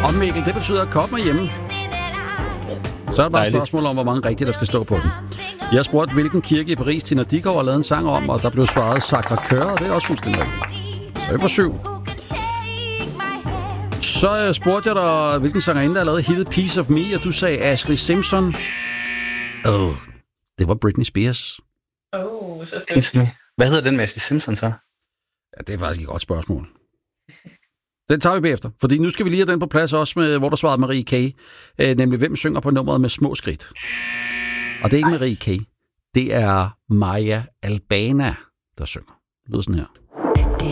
Og Mikkel, det betyder, at koppen er hjemme. Så er det bare et spørgsmål om, hvor mange rigtige, der skal stå på den. Jeg spurgte, hvilken kirke i Paris Tina Dickow har lavet en sang om, og der blev svaret Sacré-Cœur, og det er også fuldstændig rigtigt. Så er på 7. Så spurgte jeg dig, hvilken sangerinde, der har lavet hittet Piece of Me, og du sagde Ashlee Simpson. Det var Britney Spears. Selvfølgelig. Hvad hedder den med Ashlee Simpson så? Ja, det er faktisk et godt spørgsmål. Den tager vi bagefter, fordi nu skal vi lige have den på plads også, med, hvor der svarede Marie K. Nemlig, hvem synger på nummeret med små skridt. Og det er ikke Marie K. Det er Maja Albana, der synger. Det lyder sådan her.